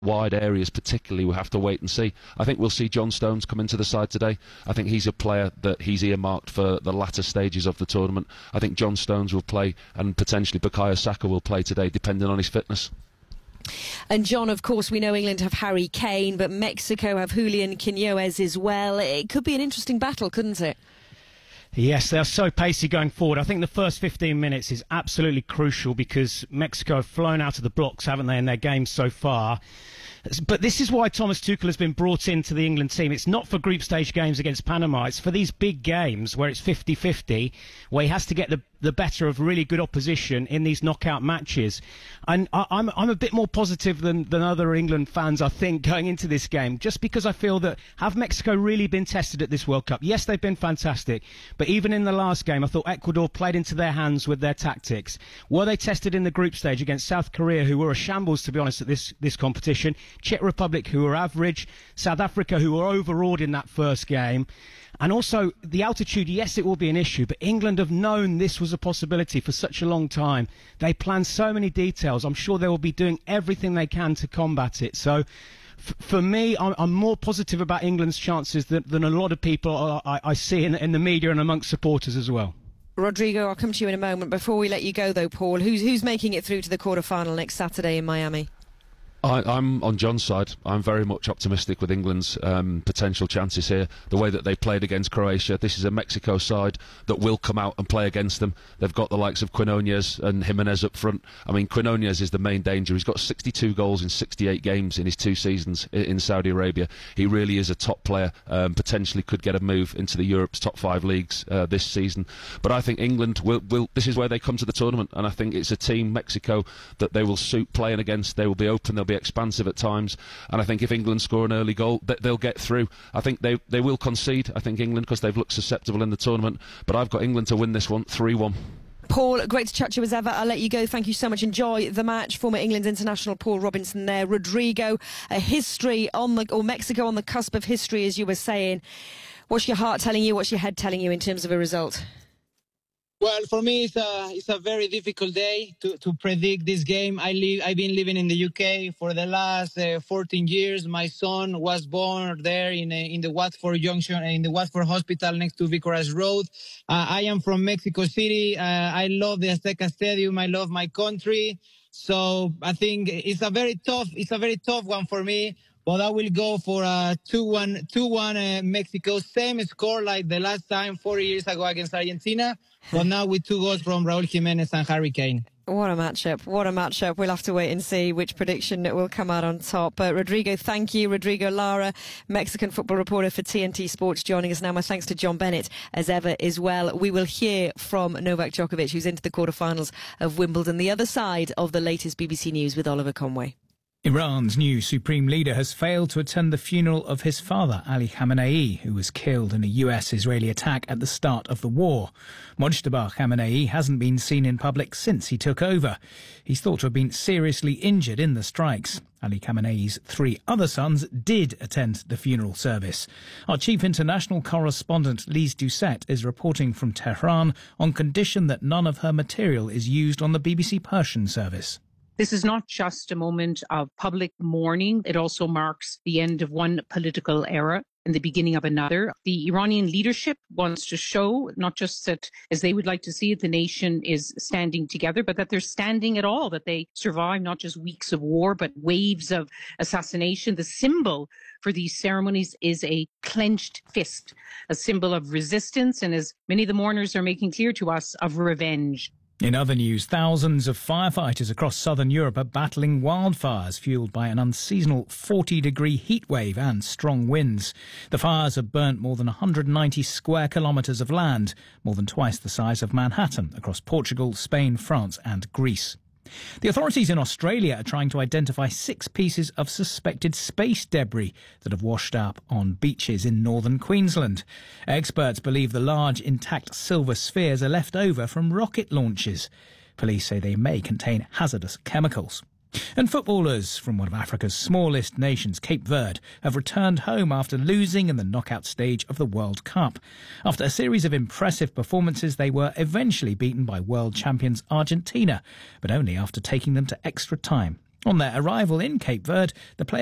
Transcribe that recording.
wide areas particularly, we'll have to wait and see. I think we'll see John Stones come into the side today. I think he's a player that he's earmarked for the latter stages of the tournament. I think John Stones will play, and potentially Bukayo Saka will play today, depending on his fitness. And John, of course, we know England have Harry Kane, but Mexico have Julian Quinones as well. It could be an interesting battle, couldn't it? Yes, they're so pacey going forward. I think the first 15 minutes is absolutely crucial because Mexico have flown out of the blocks, haven't they, in their games so far. But this is why Thomas Tuchel has been brought into the England team. It's not for group stage games against Panama. It's for these big games where it's 50-50, where he has to get the better of really good opposition in these knockout matches. And I'm a bit more positive than other England fans, I think, going into this game, just because I feel that have Mexico really been tested at this World Cup? Yes, they've been fantastic, but even in the last game, I thought Ecuador played into their hands with their tactics. Were they tested in the group stage against South Korea, who were a shambles, to be honest, at this competition? Czech Republic, who were average, South Africa, who were overawed in that first game. And also, the altitude, yes, it will be an issue, but England have known this was a possibility for such a long time. They plan so many details. I'm sure they will be doing everything they can to combat it. So, for me, I'm more positive about England's chances than a lot of people I see in the media and amongst supporters as well. Rodrigo, I'll come to you in a moment. Before we let you go, though, Paul, who's making it through to the quarter-final next Saturday in Miami? I'm on John's side. I'm very much optimistic with England's potential chances here. The way that they played against Croatia, this is a Mexico side that will come out and play against them. They've got the likes of Quinones and Jimenez up front. I mean, Quinones is the main danger. He's got 62 goals in 68 games in his 2 seasons in Saudi Arabia. He really is a top player, potentially could get a move into the Europe's top 5 leagues this season. But I think England will this is where they come to the tournament, and I think it's a team, Mexico, that they will suit playing against. They will be open, they'll be expansive at times, and I think if England score an early goal, they'll get through. I think they will concede, I think, England, because they've looked susceptible in the tournament, but I've got England to win this one 3-1. Paul, great to chat to you as ever. I'll let you go. Thank you so much. Enjoy the match. Former England international Paul Robinson there. Rodrigo, a history or Mexico on the cusp of history, as you were saying. What's your heart telling you? What's your head telling you in terms of a result? Well, for me, it's a very difficult day to predict this game. I've been living in the UK for the last 14 years. My son was born there in the Watford Junction, in the Watford Hospital next to Vicarage Road. I am from Mexico City. I love the Azteca Stadium. I love my country. So I think it's a very tough one for me. But I will go for a 2-1 Mexico. Same score like the last time 4 years ago against Argentina. But now with 2 goals from Raúl Jiménez and Harry Kane. What a matchup. What a matchup. We'll have to wait and see which prediction will come out on top. Rodrigo, thank you. Rodrigo Lara, Mexican football reporter for TNT Sports, joining us now. My thanks to John Bennett, as ever, as well. We will hear from Novak Djokovic, who's into the quarterfinals of Wimbledon, the other side of the latest BBC News with Oliver Conway. Iran's new supreme leader has failed to attend the funeral of his father, Ali Khamenei, who was killed in a US-Israeli attack at the start of the war. Mojtaba Khamenei hasn't been seen in public since he took over. He's thought to have been seriously injured in the strikes. Ali Khamenei's 3 other sons did attend the funeral service. Our chief international correspondent, Lise Doucette, is reporting from Tehran on condition that none of her material is used on the BBC Persian service. This is not just a moment of public mourning. It also marks the end of one political era and the beginning of another. The Iranian leadership wants to show not just that, as they would like to see it, the nation is standing together, but that they're standing at all, that they survive not just weeks of war, but waves of assassination. The symbol for these ceremonies is a clenched fist, a symbol of resistance, and as many of the mourners are making clear to us, of revenge. In other news, thousands of firefighters across southern Europe are battling wildfires fuelled by an unseasonal 40-degree heatwave and strong winds. The fires have burnt more than 190 square kilometres of land, more than twice the size of Manhattan, across Portugal, Spain, France and Greece. The authorities in Australia are trying to identify 6 pieces of suspected space debris that have washed up on beaches in northern Queensland. Experts believe the large intact silver spheres are left over from rocket launches. Police say they may contain hazardous chemicals. And footballers from one of Africa's smallest nations, Cape Verde, have returned home after losing in the knockout stage of the World Cup. After a series of impressive performances, they were eventually beaten by world champions Argentina, but only after taking them to extra time. On their arrival in Cape Verde, the players